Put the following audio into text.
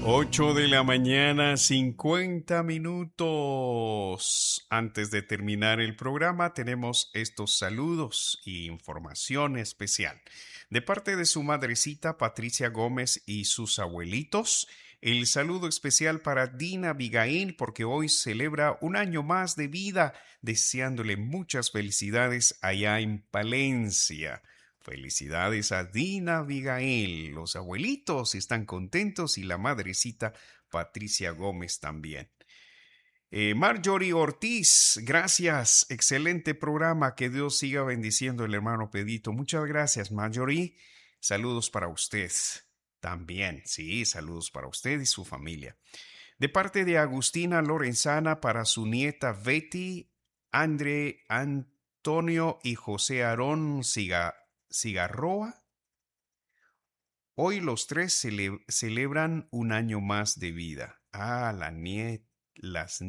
8 de la mañana, 50 minutos. Antes de terminar el programa, tenemos estos saludos y información especial. De parte de su madrecita Patricia Gómez y sus abuelitos, el saludo especial para Dina Abigail porque hoy celebra un año más de vida, deseándole muchas felicidades allá en Palencia. Felicidades a Dina Abigail. Los abuelitos están contentos y la madrecita Patricia Gómez también. Marjorie Ortiz, gracias. Excelente programa. Que Dios siga bendiciendo el hermano Pedito. Muchas gracias, Marjorie. Saludos para usted también. Sí, saludos para usted y su familia. De parte de Agustina Lorenzana para su nieta Betty, André Antonio y José Aarón Cigarroa. Hoy los tres celebran un año más de vida. Ah, las